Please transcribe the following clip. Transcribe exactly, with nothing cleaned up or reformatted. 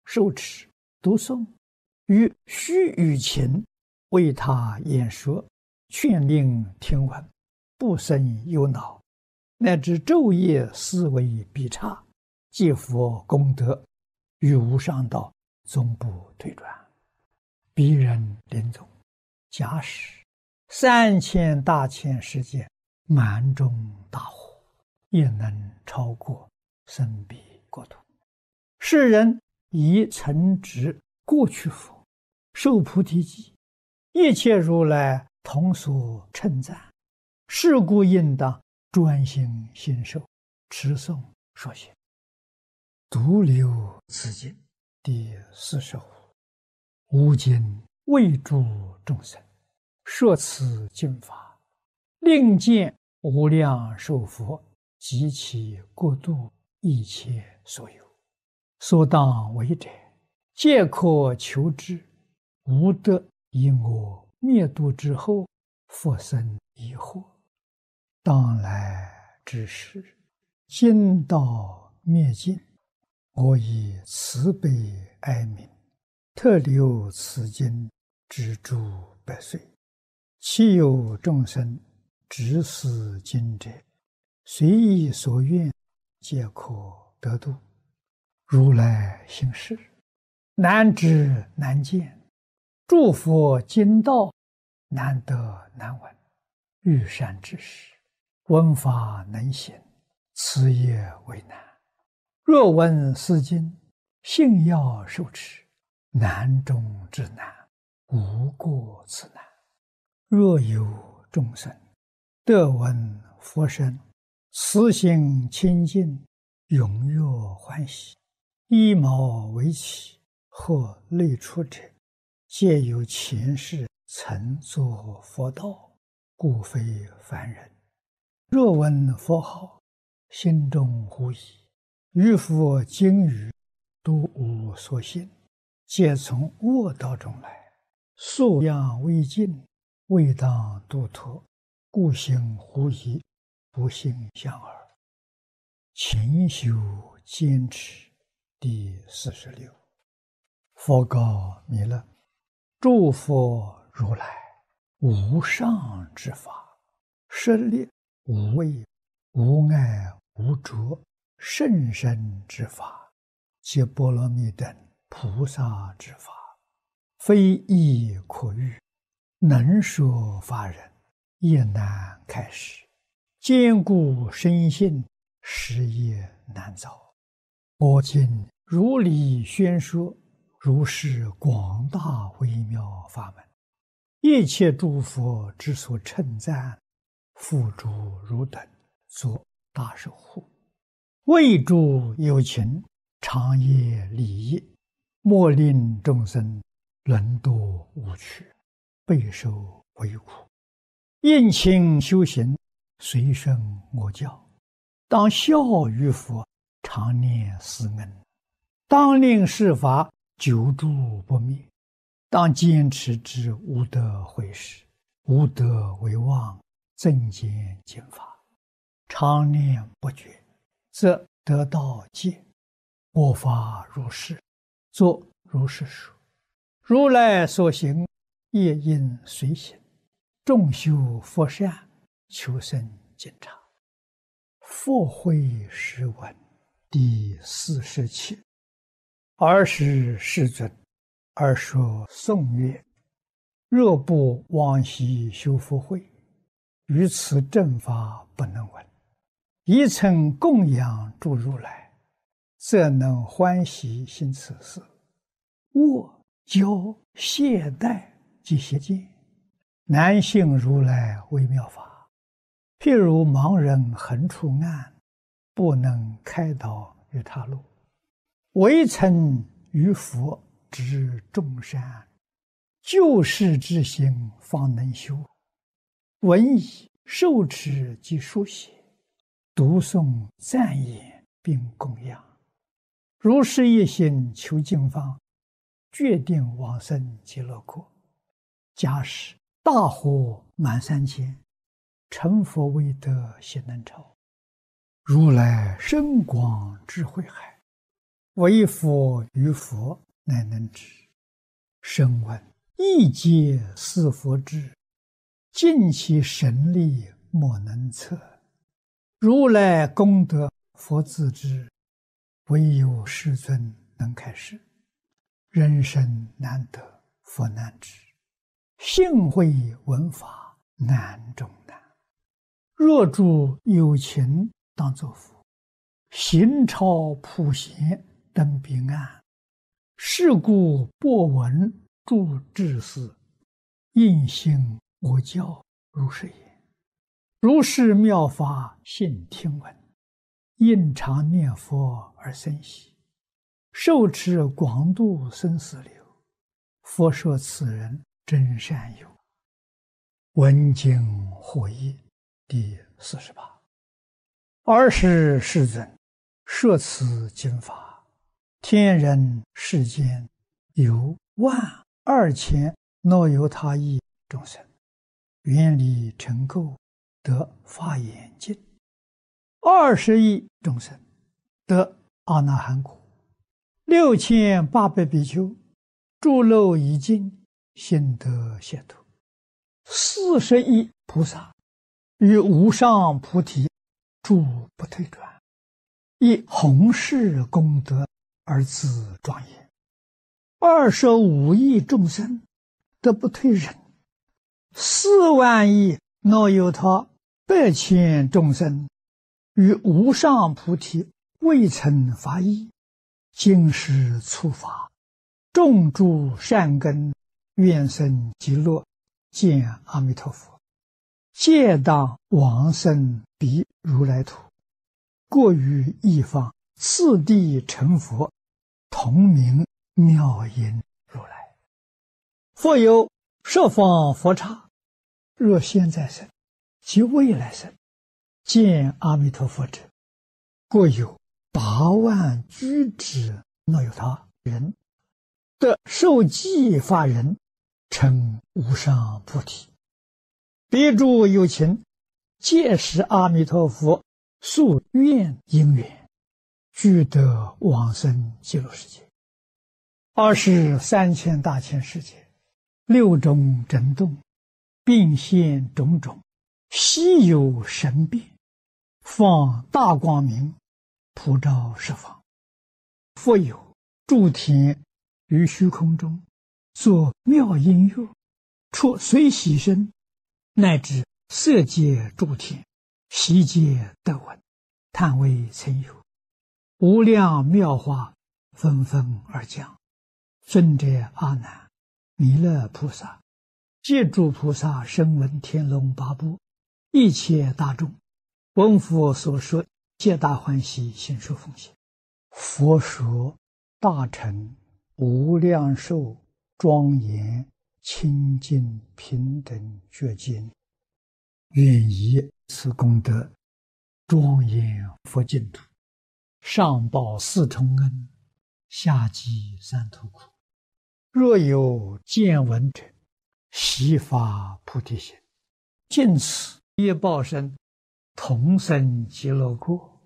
受持、读诵，与须臾情为他演说，劝令听闻，不生忧恼，乃至昼夜思维必差，皆佛功德，于无上道终不退转。彼人临终，假使三千大千世界满中大火，也能超过生彼国土。世人以诚执过去佛，受菩提记，一切如来同所称赞。是故应当专心信受，持诵说行。独留此经第四十五。吾今为诸众生说此经法，令见无量寿佛及其国度一切所有，所当为者，皆可求之。吾得以我灭度之后，复生疑惑。当来之时，经道灭尽，我以慈悲哀悯，特留此经之诸百岁。其有众生执此经者，随意所愿，皆可得度。如来行事，难知难见，诸佛经道难得难闻。欲善知识，闻法能行，此也为难。若闻是经，信要受持，难中之难，无过此难。若有众生得闻佛声，慈心清净，踊跃欢喜，依毛为起，或类出者，皆有前世曾作佛道，故非凡人。若闻佛号，心中狐疑，于佛经语都无所信，皆从恶道中来，素养未尽，未当度脱，故行狐疑，不信相耳。勤修坚持第四十六。佛告弥勒：诸佛如来无上之法，舍利无畏无碍无着甚深之法，皆波罗蜜等菩萨之法，非易可喻，能说法人也难开示，坚固深信，实也难造。我今如理宣说，如是广大微妙法门，一切诸佛之所称赞，付诸汝等作大守护，为诸有情长夜利益，莫令众生沦堕无趣，备受为苦。应勤修行，随顺我教，当效于佛，常念思恩，当令世法久住不灭，当坚持之无德毁事，无德为妄，增减经法，常念不绝，则得道戒。我法如是，作如是说。如来所行，业应随行，众修佛善，求生净察。佛慧诗文第四十七。尔时世尊，而说颂曰：若不往昔修福慧，于此正法不能闻。一曾供养诸如来，则能欢喜行此事。我教懈怠及邪见，难信如来微妙法。譬如盲人横出暗，不能开导于他路。唯曾于佛知众善，救世之心方能修。闻已受持及书写，读诵赞言并供养，如是一心求经方，决定往生极乐国。假使大火满三千，成佛未得悉能超。如来深广智慧海， 为佛于佛乃能知。声闻一皆是佛智，尽其神力莫能测。如来功德佛自知，唯有世尊能开示。人生难得佛难知，幸会闻法难中难。若诸有情当作佛，行超普贤登彼岸。是故播闻诸智士，应信我教如是言。如是妙法信听闻，应常念佛而生喜。受持广度生死流，佛说此人真善友。闻经获益第四十八。尔时世尊摄此经法，天人世间有万二千若有他意众生，远离尘垢，得法眼净；二十亿众生得阿那含果；六千八百比丘诸漏已尽，心得解脱；四十亿菩萨于无上菩提诸不退转，以弘誓功德而自庄严；二十五亿众生得不退忍；四万亿若有他百千众生于无上菩提未曾发意，今时初发，种诸善根，愿生极乐，见阿弥陀佛，皆当往生彼如来土，过于一方，次第成佛，同名妙音如来。复有十方佛刹，若现在生及未来生，见阿弥陀佛者，过有八万居之若有他人，得受记法人，成无上菩提。彼诸有情，皆是阿弥陀佛宿愿因缘，俱得往生极乐世界。二是三千大千世界，六种震动，并现种种稀有神变，放大光明，普照十方。复有诸天于虚空中作妙音乐，出随喜声，乃至色界诸天，悉皆得闻，叹为曾有。无量妙法纷纷而降。尊者阿难、弥勒菩萨、皆诸菩萨、声闻天龙八部、一切大众，闻佛所说，皆大欢喜，信受奉行。佛说大乘无量寿庄严清净平等觉经，愿以此功德庄严佛净土，上报四重恩，下济三途苦。若有见闻者，悉发菩提心，尽此业报身，同生极乐国。